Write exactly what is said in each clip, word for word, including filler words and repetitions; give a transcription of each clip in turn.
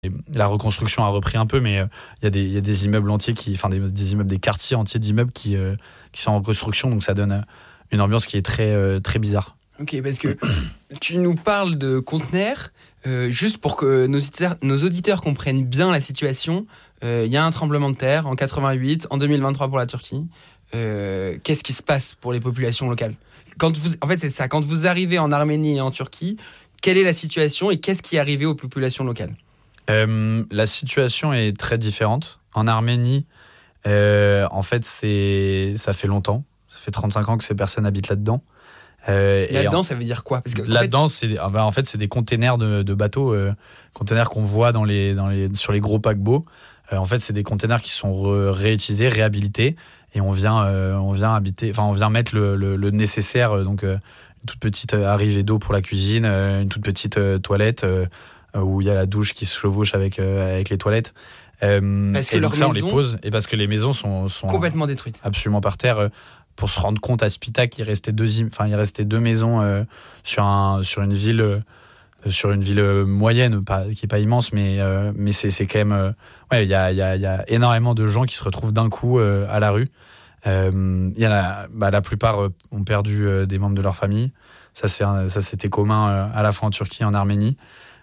la reconstruction a repris un peu, mais il euh, y a des il y a des immeubles entiers qui, enfin des, des immeubles, des quartiers entiers d'immeubles qui euh, qui sont en reconstruction, donc ça donne une ambiance qui est très euh, très bizarre. Ok, parce que tu nous parles de conteneurs, euh, juste pour que nos auditeurs, nos auditeurs comprennent bien la situation. Il euh, y a un tremblement de terre en quatre-vingt-huit, en deux mille vingt-trois pour la Turquie. Euh, qu'est-ce qui se passe pour les populations locales ? Quand vous, en fait, c'est ça. Quand vous arrivez en Arménie et en Turquie, quelle est la situation et qu'est-ce qui est arrivé aux populations locales ? euh, La situation est très différente. En Arménie, euh, en fait, c'est ça fait longtemps. Ça fait trente-cinq ans que ces personnes habitent là-dedans. Euh, là-dedans, en, ça veut dire quoi ? Parce que, là-dedans, en fait, c'est, en fait, c'est des containers de, de bateaux, euh, containers qu'on voit dans les, dans les, sur les gros paquebots. Euh, en fait, c'est des containers qui sont re, réutilisés, réhabilités, et on vient, euh, on vient habiter, enfin, on vient mettre le, le, le nécessaire, euh, donc euh, une toute petite arrivée d'eau pour la cuisine, euh, une toute petite euh, toilette euh, où il y a la douche qui se chevauche avec euh, avec les toilettes. Euh, parce que et donc ça, on les maisons... pose, et parce que les maisons sont, sont complètement détruites, absolument par terre. Euh, pour se rendre compte, à Spitak, il restait deux, enfin, il restait deux maisons euh, sur, un, sur une ville, euh, sur une ville moyenne, pas, qui n'est pas immense, mais, euh, mais c'est, c'est quand même... Euh, ouais, il y a, y, a, y a énormément de gens qui se retrouvent d'un coup euh, à la rue. Euh, y en a, bah, la plupart euh, ont perdu euh, des membres de leur famille. Ça, c'est un, ça c'était commun euh, à la fois en Turquie et en Arménie.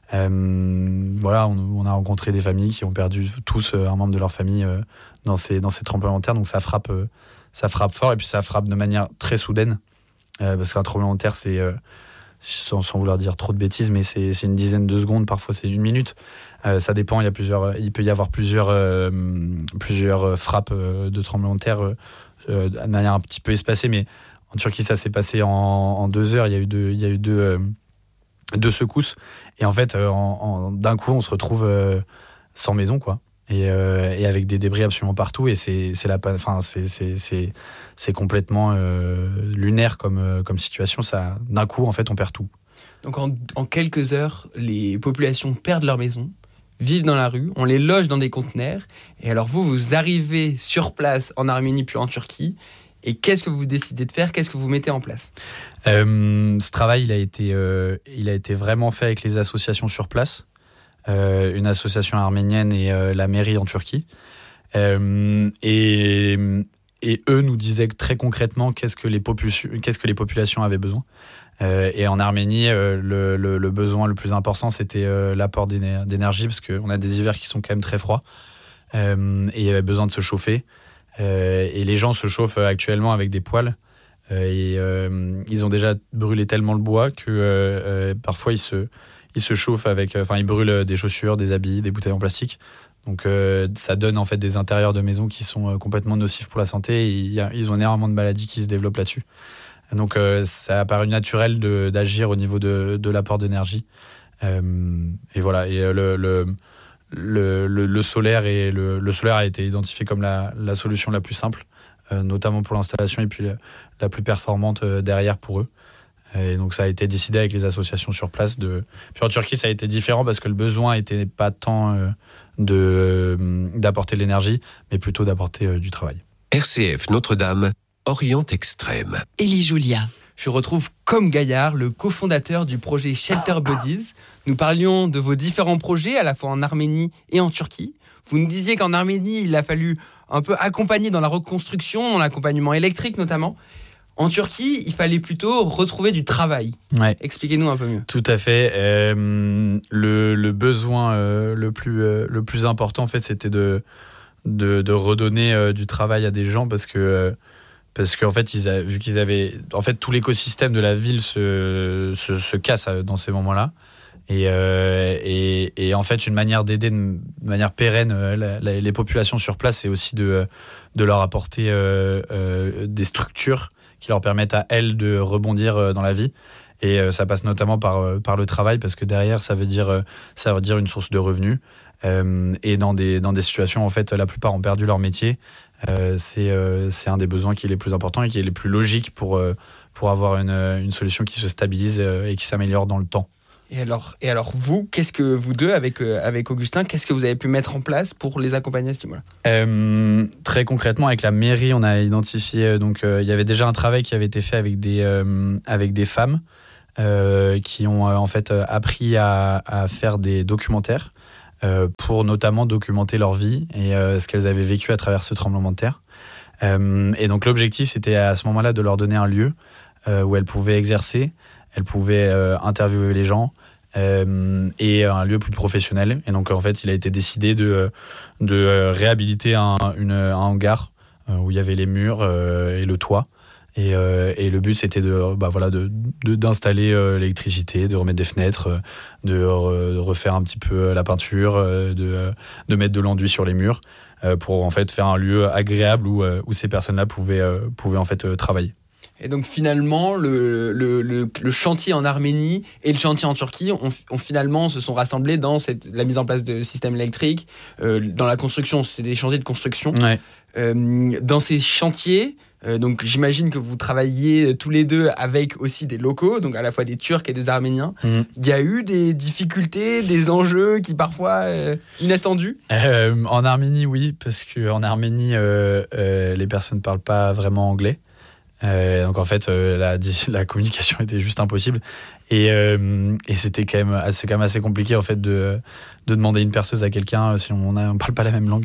Euh, voilà, on, on a rencontré des familles qui ont perdu tous euh, un membre de leur famille euh, dans, ces, dans ces tremblements de terre, donc ça frappe... Euh, ça frappe fort, et puis ça frappe de manière très soudaine, euh, parce qu'un tremblement de terre, c'est, euh, sans, sans vouloir dire trop de bêtises, mais c'est, c'est une dizaine de secondes, parfois c'est une minute. Euh, ça dépend, il, y a plusieurs, il peut y avoir plusieurs, euh, plusieurs frappes de tremblement de terre euh, de manière un petit peu espacée, mais en Turquie, ça s'est passé en, en deux heures. Il y a eu deux, il y a eu deux, euh, deux secousses, et en fait, en, en, d'un coup, on se retrouve euh, sans maison, quoi. Et, euh, et avec des débris absolument partout, et c'est c'est la enfin c'est c'est c'est c'est complètement euh, lunaire comme euh, comme situation. Ça, d'un coup, en fait, on perd tout. Donc en, en quelques heures, les populations perdent leur maison, vivent dans la rue, on les loge dans des conteneurs. Et alors vous, vous arrivez sur place en Arménie puis en Turquie. Et qu'est-ce que vous décidez de faire ? Qu'est-ce que vous mettez en place ? euh, Ce travail, il a été euh, il a été vraiment fait avec les associations sur place. Euh, une association arménienne et euh, la mairie en Turquie. Euh, et, et eux nous disaient très concrètement qu'est-ce que les, popul- qu'est-ce que les populations avaient besoin. Euh, et en Arménie, euh, le, le, le besoin le plus important, c'était euh, l'apport d'éner- d'énergie, parce qu'on a des hivers qui sont quand même très froids. Euh, et il y avait besoin de se chauffer. Euh, et les gens se chauffent actuellement avec des poêles. Euh, et euh, ils ont déjà brûlé tellement le bois que euh, euh, parfois ils se... Ils se chauffent avec, enfin, euh, ils brûlent des chaussures, des habits, des bouteilles en plastique. Donc, euh, ça donne en fait des intérieurs de maisons qui sont euh, complètement nocifs pour la santé. Et y a, ils ont énormément de maladies qui se développent là-dessus. Donc, euh, ça a paru naturel de, d'agir au niveau de, de l'apport d'énergie. Euh, et voilà. Et le, le, le, le, le solaire et le, le solaire a été identifié comme la, la solution la plus simple, euh, notamment pour l'installation, et puis la, la plus performante euh, derrière pour eux. Et donc ça a été décidé avec les associations sur place. De... Puis en Turquie, ça a été différent parce que le besoin n'était pas tant euh, de, euh, d'apporter de l'énergie, mais plutôt d'apporter euh, du travail. R C F Notre-Dame, Orient Extrême. Élie Julia. Je retrouve Comme Gaillard, le cofondateur du projet Shelter Buddies. Nous parlions de vos différents projets, à la fois en Arménie et en Turquie. Vous nous disiez qu'en Arménie, il a fallu un peu accompagner dans la reconstruction, dans l'accompagnement électrique notamment. En Turquie, il fallait plutôt retrouver du travail. Ouais. Expliquez-nous un peu mieux. Tout à fait. Euh, le, le besoin euh, le, plus, euh, le plus important, en fait, c'était de, de, de redonner euh, du travail à des gens, parce que, euh, parce qu'en fait, ils a, vu qu'ils avaient... En fait, tout l'écosystème de la ville se, se, se casse dans ces moments-là. Et, euh, et, et en fait, une manière d'aider de manière pérenne euh, la, la, les populations sur place, c'est aussi de, de leur apporter euh, euh, des structures qui leur permettent à elles de rebondir dans la vie. Et euh, ça passe notamment par, euh, par le travail, parce que derrière, ça veut dire, euh, ça veut dire une source de revenus. Euh, et dans des, dans des situations, en fait, la plupart ont perdu leur métier. Euh, c'est, euh, c'est un des besoins qui est les plus importants et qui est les plus logiques pour, euh, pour avoir une, une solution qui se stabilise euh, et qui s'améliore dans le temps. Et alors, et alors vous, qu'est-ce que vous deux, avec, euh, avec Augustin, qu'est-ce que vous avez pu mettre en place pour les accompagner à ce niveau-là ? euh, Très concrètement, avec la mairie, on a identifié, euh, donc il euh, y avait déjà un travail qui avait été fait avec des, euh, avec des femmes euh, qui ont euh, en fait appris à, à faire des documentaires euh, pour notamment documenter leur vie et euh, ce qu'elles avaient vécu à travers ce tremblement de terre. Euh, et donc l'objectif, c'était à ce moment-là de leur donner un lieu euh, où elles pouvaient exercer, elles pouvaient euh, interviewer les gens, euh, et un lieu plus professionnel. Et donc en fait, il a été décidé de, de réhabiliter un, une, un hangar euh, où il y avait les murs euh, et le toit. Et, euh, et le but, c'était de, bah voilà, de, de, d'installer euh, l'électricité, de remettre des fenêtres, de, re, de refaire un petit peu la peinture, euh, de, de mettre de l'enduit sur les murs, euh, pour en fait faire un lieu agréable où, où ces personnes-là pouvaient, euh, pouvaient en fait euh, travailler. Et donc finalement, le, le, le, le chantier en Arménie et le chantier en Turquie ont, ont finalement se sont rassemblés dans cette, la mise en place de systèmes électriques, euh, dans la construction, c'était des chantiers de construction. Ouais. Euh, dans ces chantiers, euh, donc j'imagine que vous travailliez tous les deux avec aussi des locaux, donc à la fois des Turcs et des Arméniens. Mmh. Il y a eu des difficultés, des enjeux qui parfois euh, inattendus. Euh, en Arménie, oui, parce qu'en Arménie, euh, euh, les personnes ne parlent pas vraiment anglais. Euh, donc en fait, euh, la, la communication était juste impossible. Et, euh, et c'était quand même assez, quand même assez compliqué en fait de, de demander une perceuse à quelqu'un si on ne parle pas la même langue.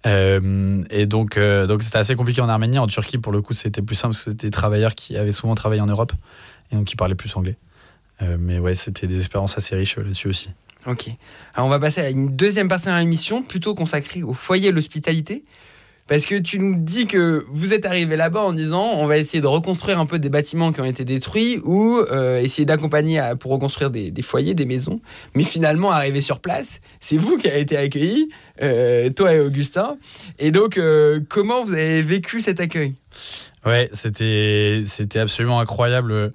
Euh, et donc, euh, donc c'était assez compliqué en Arménie. En Turquie, pour le coup, c'était plus simple parce que c'était des travailleurs qui avaient souvent travaillé en Europe et donc qui parlaient plus anglais. Euh, mais ouais, c'était des expériences assez riches là-dessus aussi. Ok. Alors on va passer à une deuxième partie de l'émission, plutôt consacrée au foyer de l'hospitalité. Parce que tu nous dis que vous êtes arrivé là-bas en disant on va essayer de reconstruire un peu des bâtiments qui ont été détruits ou euh, essayer d'accompagner à, pour reconstruire des, des foyers, des maisons. Mais finalement, arrivé sur place, c'est vous qui avez été accueillis, euh, toi et Augustin. Et donc, euh, comment vous avez vécu cet accueil ? Ouais, c'était, c'était absolument incroyable.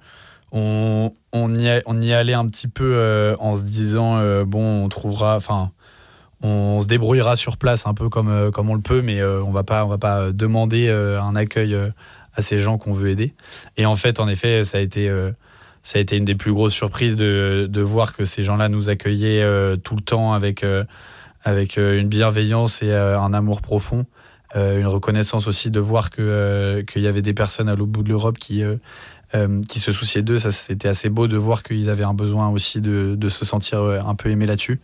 On, on, y, a, on y allait un petit peu euh, en se disant euh, bon, on trouvera... enfin. On se débrouillera sur place un peu comme, euh, comme on le peut, mais euh, on va pas, on va pas demander euh, un accueil euh, à ces gens qu'on veut aider. Et en fait, en effet, ça a été, euh, ça a été une des plus grosses surprises de, de voir que ces gens-là nous accueillaient euh, tout le temps avec, euh, avec euh, une bienveillance et euh, un amour profond. Euh, une reconnaissance aussi de voir que, euh, qu'il y avait des personnes à l'autre bout de l'Europe qui, euh, euh, qui se souciaient d'eux. Ça, c'était assez beau de voir qu'ils avaient un besoin aussi de, de se sentir un peu aimés là-dessus.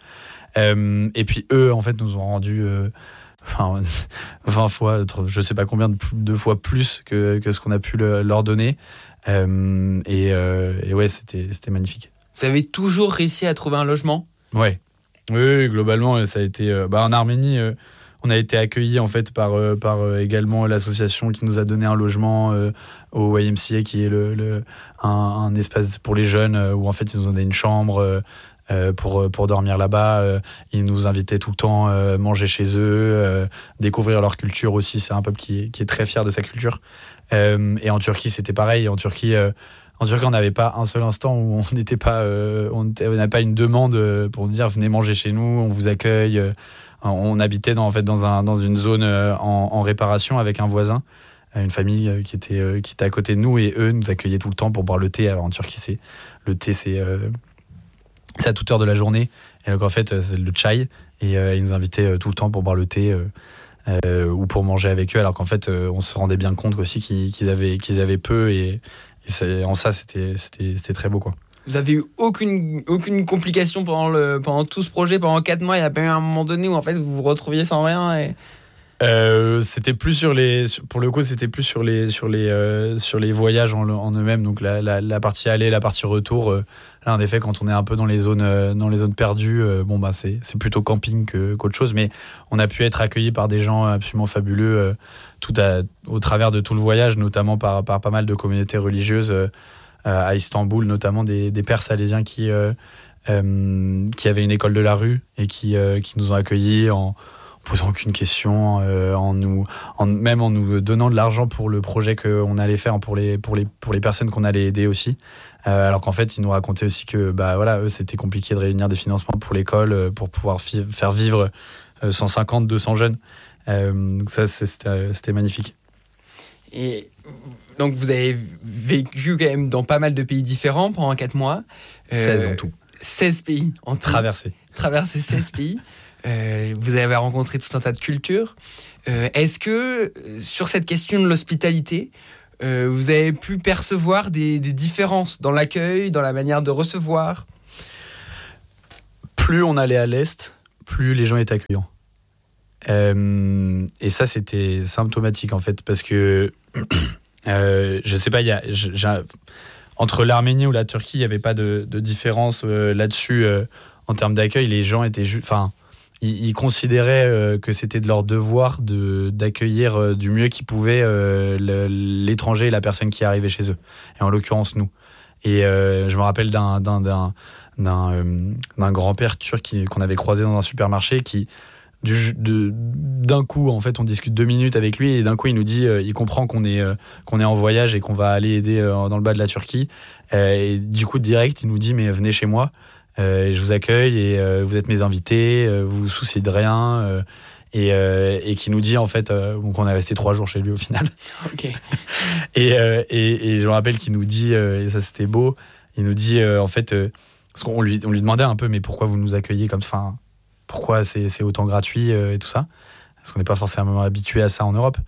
Euh, et puis eux en fait nous ont rendu euh, enfin, vingt fois, je sais pas combien de, de fois plus que, que ce qu'on a pu le, leur donner, euh, et, euh, et ouais c'était, c'était magnifique. Vous avez toujours réussi à trouver un logement ? Ouais, oui, oui, globalement ça a été euh, bah, en Arménie euh, on a été accueillis en fait par, euh, par euh, également l'association qui nous a donné un logement euh, au Y M C A, qui est le, le, un, un espace pour les jeunes euh, où en fait ils nous ont donné une chambre euh, Euh, pour, pour dormir là-bas. Euh, ils nous invitaient tout le temps à euh, manger chez eux, euh, découvrir leur culture aussi. C'est un peuple qui, qui est très fier de sa culture. Euh, et en Turquie, c'était pareil. En Turquie, euh, en Turquie on n'avait pas un seul instant où on n'était pas, euh, on n'avait pas une demande pour nous dire venez manger chez nous, on vous accueille. Euh, on habitait dans, en fait, dans, un, dans une zone euh, en, en réparation avec un voisin, une famille euh, qui, était, euh, qui était à côté de nous, et eux nous accueillaient tout le temps pour boire le thé. Alors en Turquie, c'est, le thé, c'est... Euh, c'est à toute heure de la journée, et donc en fait c'est le chai, et euh, ils nous invitaient euh, tout le temps pour boire le thé euh, euh, ou pour manger avec eux, alors qu'en fait euh, on se rendait bien compte aussi qu'ils, qu'ils, avaient, qu'ils avaient peu, et, et c'est, en ça c'était, c'était, c'était très beau quoi. Vous avez eu aucune, aucune complication pendant, le, pendant tout ce projet, pendant quatre mois, il n'y a pas eu un moment donné où en fait vous vous retrouviez sans rien et... Euh, c'était plus sur les, pour le coup, c'était plus sur les, sur les, euh, sur les voyages en, en eux-mêmes. Donc la, la, la partie aller, la partie retour. Euh, là, en effet, quand on est un peu dans les zones, euh, dans les zones perdues, euh, bon bah c'est, c'est plutôt camping que, qu'autre chose. Mais on a pu être accueillis par des gens absolument fabuleux, euh, tout à, au travers de tout le voyage, notamment par, par pas mal de communautés religieuses euh, à Istanbul, notamment des, des Pères salésiens qui, euh, euh, qui avaient une école de la rue et qui, euh, qui nous ont accueillis en posant aucune question, euh, en nous, en, même en nous donnant de l'argent pour le projet qu'on allait faire, pour les, pour les, pour les personnes qu'on allait aider aussi. Euh, alors qu'en fait, ils nous racontaient aussi que bah, voilà, eux, c'était compliqué de réunir des financements pour l'école, euh, pour pouvoir fi- faire vivre euh, cent cinquante, deux cents jeunes. Euh, donc ça, c'est, c'était, c'était magnifique. Et donc, vous avez vécu quand même dans pas mal de pays différents pendant quatre mois. Euh, seize en tout. seize pays en tout. Traversé. Traversé seize pays. Euh, vous avez rencontré tout un tas de cultures. Euh, est-ce que, euh, sur cette question de l'hospitalité, euh, vous avez pu percevoir des, des différences dans l'accueil, dans la manière de recevoir ? Plus on allait à l'Est, plus les gens étaient accueillants. Euh, et ça, c'était symptomatique en fait, parce que euh, je sais pas, il y a, j'ai, entre l'Arménie ou la Turquie, il n'y avait pas de, de différence euh, là-dessus euh, en termes d'accueil. Les gens étaient juste, enfin, ils, ils considéraient euh, que c'était de leur devoir de d'accueillir euh, du mieux qu'ils pouvaient euh, le, l'étranger et la personne qui arrivait chez eux. Et en l'occurrence nous. Et euh, je me rappelle d'un d'un d'un d'un, euh, d'un grand-père turc qui, qu'on avait croisé dans un supermarché qui Du, de, d'un coup, en fait, on discute deux minutes avec lui et d'un coup, il nous dit, euh, il comprend qu'on est, euh, qu'on est en voyage et qu'on va aller aider euh, dans le bas de la Turquie. Euh, et du coup, direct, il nous dit, mais venez chez moi, euh, et je vous accueille et euh, vous êtes mes invités, euh, vous vous souciez de rien. Euh, et, euh, et qui nous dit, en fait, euh, donc on est resté trois jours chez lui au final. Ok. et, euh, et, et je me rappelle qu'il nous dit, euh, et ça c'était beau, il nous dit, euh, en fait, euh, parce qu'on lui, on lui demandait un peu, mais pourquoi vous nous accueillez comme ça? Pourquoi c'est, c'est autant gratuit euh, et tout ça, parce qu'on n'est pas forcément habitué à ça en Europe.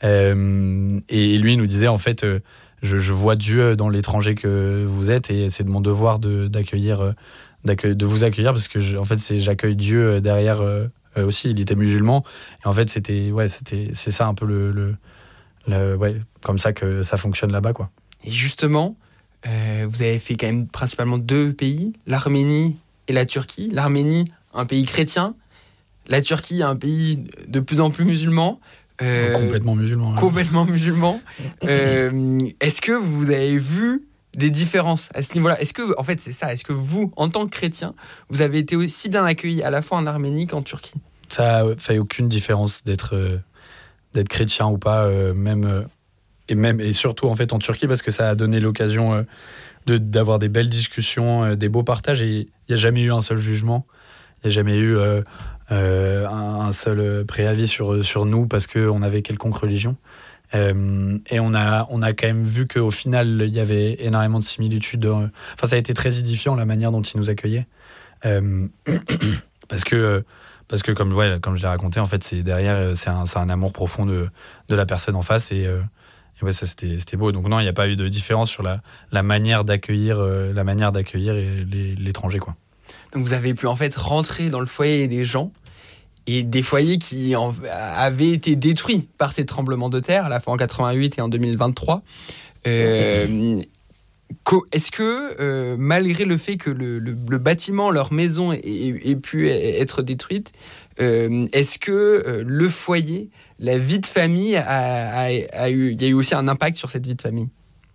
Euh, et, et lui il nous disait en fait euh, je, je vois Dieu dans l'étranger que vous êtes et c'est de mon devoir de, d'accueillir, euh, d'accueillir de vous accueillir parce que je, en fait c'est, j'accueille Dieu derrière euh, aussi. Il était musulman et en fait c'était ouais c'était c'est ça un peu le, le, le ouais comme ça que ça fonctionne là-bas quoi. Et justement euh, vous avez fait quand même principalement deux pays, l'Arménie et la Turquie. L'Arménie, un pays chrétien, la Turquie, un pays de plus en plus musulman. Euh, complètement musulman. Ouais. Complètement musulman. euh, est-ce que vous avez vu des différences à ce niveau-là? Est-ce que, en fait, c'est ça, est-ce que vous, en tant que chrétien, vous avez été aussi bien accueillis à la fois en Arménie qu'en Turquie? Ça ne fait aucune différence d'être, euh, d'être chrétien ou pas, euh, même, euh, et même, et surtout en fait en Turquie, parce que ça a donné l'occasion euh, de, d'avoir des belles discussions, euh, des beaux partages, et il n'y a jamais eu un seul jugement. Il n'y a jamais eu euh, euh, un, un seul préavis sur, sur nous parce qu'on avait quelconque religion. Euh, et on a, on a quand même vu qu'au final, il y avait énormément de similitudes. Enfin, ça a été très édifiant, la manière dont ils nous accueillaient. Euh, parce que, parce que comme, ouais, comme je l'ai raconté, en fait, c'est derrière, c'est un, c'est un amour profond de, de la personne en face. Et, euh, et ouais, ça, c'était, c'était beau. Donc non, il n'y a pas eu de différence sur la, la manière d'accueillir, euh, la manière d'accueillir les, l'étranger, quoi. Donc vous avez pu en fait rentrer dans le foyer des gens et des foyers qui en avaient été détruits par ces tremblements de terre, à la fois en quatre-vingt-huit et en deux mille vingt-trois. Euh, est-ce que, euh, malgré le fait que le, le, le bâtiment, leur maison ait, ait pu être détruite, euh, est-ce que euh, le foyer, la vie de famille, a, a, a eu, il y a eu aussi un impact sur cette vie de famille?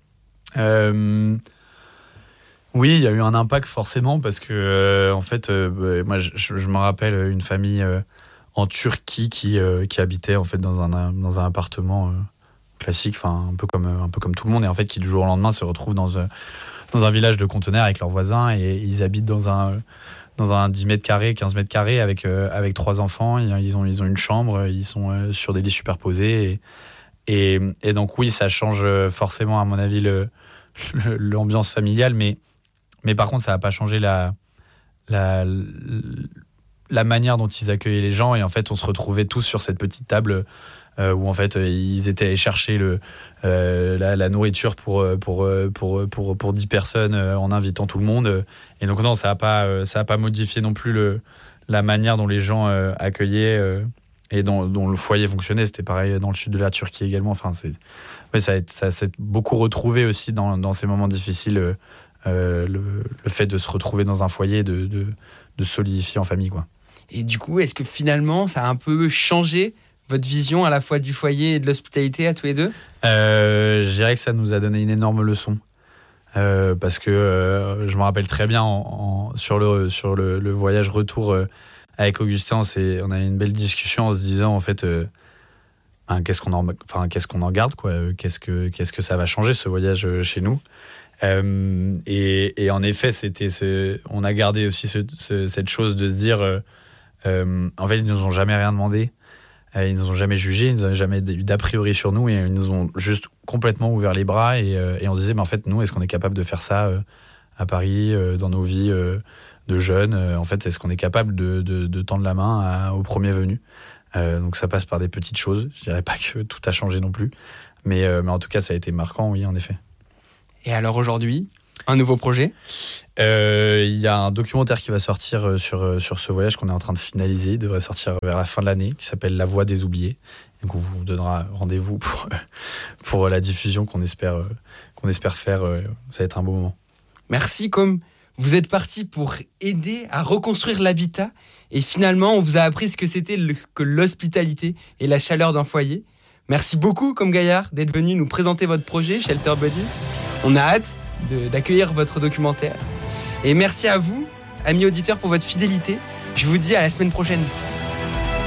euh... Oui, il y a eu un impact forcément parce que euh, en fait, euh, moi je, je me rappelle une famille euh, en Turquie qui euh, qui habitait en fait dans un dans un appartement euh, classique, enfin un peu comme un peu comme tout le monde et en fait qui du jour au lendemain se retrouvent dans un dans un village de conteneurs avec leurs voisins et ils habitent dans un dans un dix mètres carrés, quinze mètres carrés avec euh, avec trois enfants. Ils ont ils ont une chambre, ils sont euh, sur des lits superposés et, et et donc oui, ça change forcément à mon avis le, le l'ambiance familiale, mais Mais par contre, ça n'a pas changé la, la, la manière dont ils accueillaient les gens. Et en fait, on se retrouvait tous sur cette petite table euh, où en fait, ils étaient allés chercher le, euh, la, la nourriture pour, pour, pour, pour, pour dix personnes euh, en invitant tout le monde. Et donc non, ça n'a pas, ça n'a pas modifié non plus le, la manière dont les gens euh, accueillaient euh, et dont, dont le foyer fonctionnait. C'était pareil dans le sud de la Turquie également. Enfin, c'est, ouais, ça, ça s'est beaucoup retrouvé aussi dans, dans ces moments difficiles. Euh, Euh, le, le fait de se retrouver dans un foyer, de, de, de solidifier en famille, quoi. Et du coup, est-ce que finalement, ça a un peu changé votre vision à la fois du foyer et de l'hospitalité à tous les deux? euh, Je dirais que ça nous a donné une énorme leçon. Euh, parce que euh, je me rappelle très bien en, en, sur, le, sur le, le voyage retour euh, avec Augustin, c'est, on a eu une belle discussion en se disant en fait euh, hein, qu'est-ce qu'on en, enfin, qu'est-ce qu'on en garde, quoi, qu'est-ce que, qu'est-ce que ça va changer ce voyage euh, chez nous. Euh, et, et en effet, c'était ce, on a gardé aussi ce, ce, cette chose de se dire, euh, euh, en fait, ils nous ont jamais rien demandé, euh, ils nous ont jamais jugé, ils n'avaient jamais eu d'a priori sur nous, et ils nous ont juste complètement ouvert les bras, et, euh, et on se disait, mais en fait, nous, est-ce qu'on est capable de faire ça euh, à Paris, euh, dans nos vies euh, de jeunes euh, En fait, est-ce qu'on est capable de, de, de tendre la main à, au premier venu euh, Donc ça passe par des petites choses. Je dirais pas que tout a changé non plus, mais, euh, mais en tout cas, ça a été marquant, oui, en effet. Et alors aujourd'hui, Un nouveau projet ? Il euh, y a un documentaire qui va sortir sur, sur ce voyage qu'on est en train de finaliser. Il devrait sortir vers la fin de l'année, qui s'appelle La Voix des Oubliés. Donc on vous donnera rendez-vous pour, pour la diffusion qu'on espère, qu'on espère faire. Ça va être un beau moment. Merci, comme vous êtes parti pour aider à reconstruire l'habitat et finalement on vous a appris ce que c'était le, que l'hospitalité et la chaleur d'un foyer. Merci beaucoup, comme Gaillard, d'être venu nous présenter votre projet Shelter Buddies. On a hâte de, d'accueillir votre documentaire. Et merci à vous, amis auditeurs, pour votre fidélité. Je vous dis à la semaine prochaine.